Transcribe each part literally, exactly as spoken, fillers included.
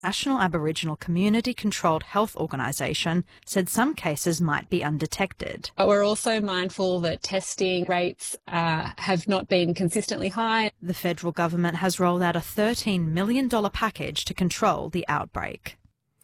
National Aboriginal Community Controlled Health Organisation said some cases might be undetected. But we're also mindful that testing rates uh, have not been consistently high. The federal government has rolled out a thirteen million dollars package to control the outbreak.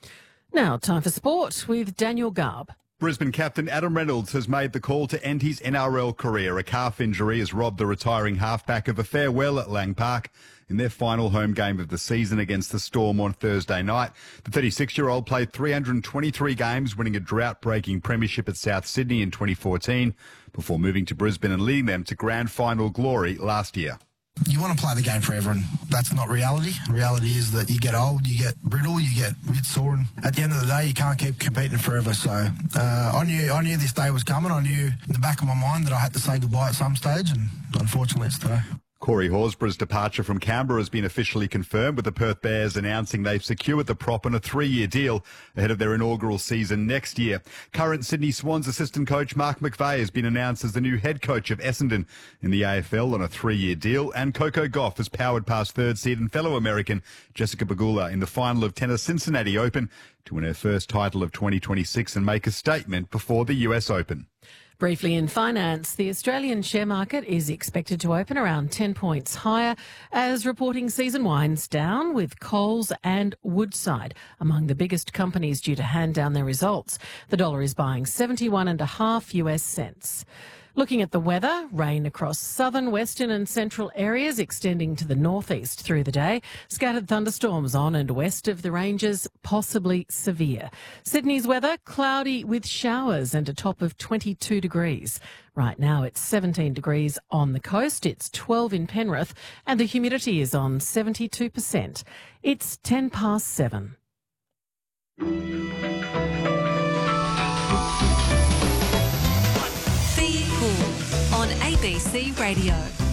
Now, time for sport with Daniel Garb. Brisbane captain Adam Reynolds has made the call to end his N R L career. A calf injury has robbed the retiring halfback of a farewell at Lang Park in their final home game of the season against the Storm on Thursday night. The thirty-six-year-old played three hundred twenty-three games, winning a drought-breaking premiership at South Sydney in twenty fourteen, before moving to Brisbane and leading them to grand final glory last year. You want to play the game forever, and that's not reality. Reality is that you get old, you get brittle, you get a bit sore, and at the end of the day, you can't keep competing forever. So uh, I knew I knew this day was coming. I knew in the back of my mind that I had to say goodbye at some stage, and unfortunately it's today. Corey Horsburgh's departure from Canberra has been officially confirmed, with the Perth Bears announcing they've secured the prop on a three-year deal ahead of their inaugural season next year. Current Sydney Swans assistant coach Mark McVeigh has been announced as the new head coach of Essendon in the A F L on a three-year deal, and Coco Gauff has powered past third seed and fellow American Jessica Pegula in the final of tennis Cincinnati Open to win her first title of twenty twenty-six and make a statement before the U S Open. Briefly in finance, the Australian share market is expected to open around ten points higher as reporting season winds down, with Coles and Woodside among the biggest companies due to hand down their results. The dollar is buying seventy-one and a half US cents. Looking at the weather, rain across southern, western and central areas extending to the northeast through the day. Scattered thunderstorms on and west of the ranges, possibly severe. Sydney's weather, cloudy with showers and a top of twenty-two degrees. Right now it's seventeen degrees on the coast, it's twelve in Penrith and the humidity is on seventy-two percent. It's ten past seven. On A B C Radio.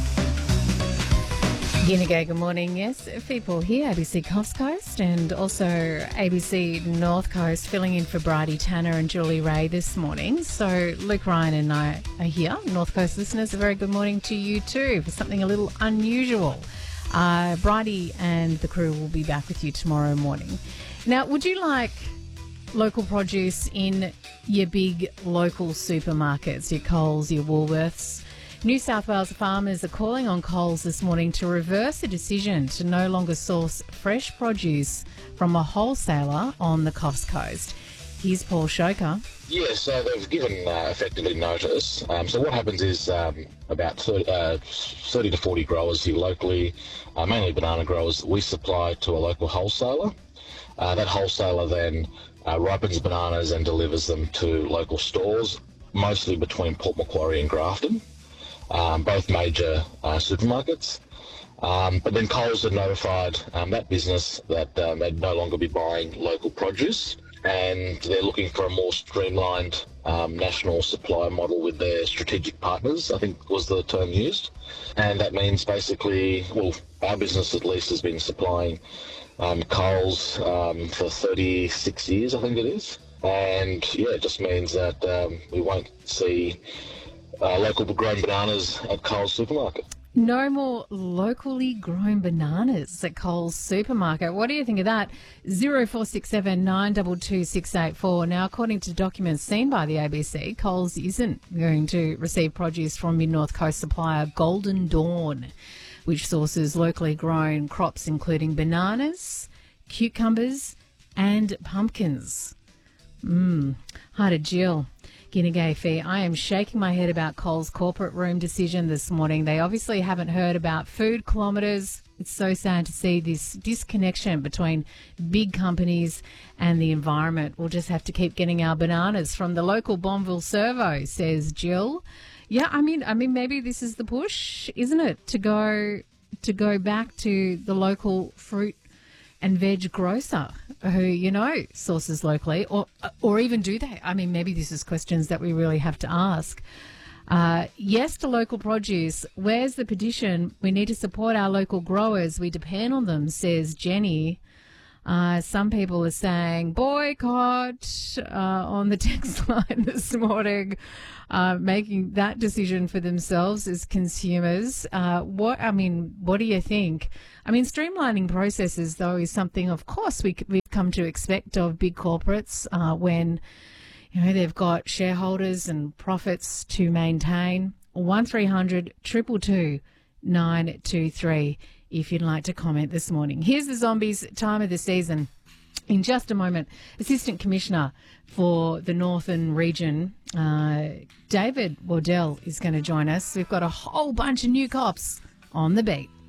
Ginnigo, good morning. Yes, people here, A B C Coast Coast and also A B C North Coast, filling in for Bridie Tanner and Julie Ray this morning. So Luke Ryan and I are here. North Coast listeners, a very good morning to you too for something a little unusual. Uh, Bridie and the crew will be back with you tomorrow morning. Now, would you like local produce in your big local supermarkets, your Coles, your Woolworths? New South Wales farmers are calling on Coles this morning to reverse a decision to no longer source fresh produce from a wholesaler on the Coast Coast. Here's Paul Shoker. Yeah, so they've given uh, effectively notice. Um, so what happens is um, about thirty, uh, thirty to forty growers here locally, uh, mainly banana growers, we supply to a local wholesaler. Uh, that wholesaler then uh, ripens bananas and delivers them to local stores, mostly between Port Macquarie and Grafton, um, both major uh, supermarkets. Um, but then Coles had notified um, that business that um, they'd no longer be buying local produce, and they're looking for a more streamlined um, national supply model with their strategic partners, I think was the term used. And that means basically, well, our business at least has been supplying um, Coles um, for thirty-six years, I think it is. And yeah, it just means that um, we won't see uh, local grown bananas at Coles supermarket. No more locally grown bananas at Coles supermarket. What do you think of that? zero four six seven nine two two six eight four. Now, according to documents seen by the A B C, Coles isn't going to receive produce from mid-north coast supplier Golden Dawn, which sources locally grown crops including bananas, cucumbers and pumpkins. Mmm. Hi to Jill. Ginnigo Fee. I am shaking my head about Coles' corporate room decision this morning. They obviously haven't heard about food kilometres. It's so sad to see this disconnection between big companies and the environment. We'll just have to keep getting our bananas from the local Bonville servo, says Jill. Yeah, I mean, I mean, maybe this is the push, isn't it, to go to go back to the local fruit and veg grocer who, you know, sources locally, or or even do they? I mean, maybe this is questions that we really have to ask. Uh, yes to local produce. Where's the petition? We need to support our local growers. We depend on them, says Jenny. Uh, some people are saying boycott uh, on the text line this morning, uh, making that decision for themselves as consumers. Uh, what I mean, what do you think? I mean, streamlining processes, though, is something, of course, we, we've come to expect of big corporates uh, when, you know, they've got shareholders and profits to maintain. one three hundred two two two nine two three if you'd like to comment this morning. Here's the Zombies time of the season. In just a moment, Assistant Commissioner for the Northern Region, uh, David Waddell, is going to join us. We've got a whole bunch of new cops on the beat.